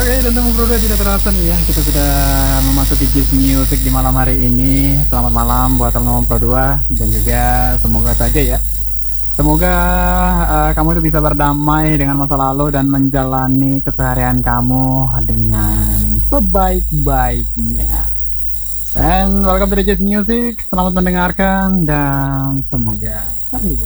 Oke, dan teman bro tidak terasa nih ya, kita sudah memasuki Just Music di malam hari ini. Selamat malam buat teman-teman Pro 2 dan juga semoga saja ya. Semoga kamu itu bisa berdamai dengan masa lalu dan menjalani keseharian kamu dengan sebaik-baiknya. And welcome to the Just Music. Selamat mendengarkan dan semoga terhibur.